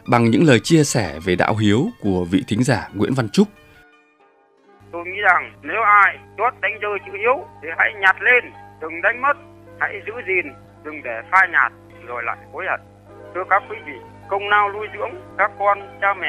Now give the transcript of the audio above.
bằng những lời chia sẻ về đạo hiếu của vị thính giả Nguyễn Văn Trúc. Tôi nghĩ rằng nếu ai chót đánh rơi chữ hiếu thì hãy nhặt lên, đừng đánh mất, hãy giữ gìn, đừng để phai nhạt rồi lại hối hận. Thưa các quý vị, công lao nuôi dưỡng các con cha mẹ